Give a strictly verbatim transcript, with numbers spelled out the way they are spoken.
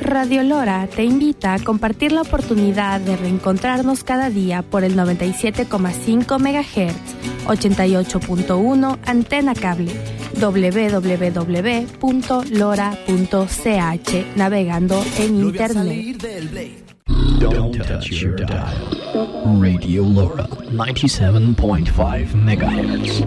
Radio Lora te invita a compartir la oportunidad de reencontrarnos cada día por el noventa y siete coma cinco megahertz, ochenta y ocho punto uno Antena Cable, doble u doble u doble u punto lora punto c h, navegando en internet. Don't touch your dial. Radio Lora, ninety-seven point five megahertz.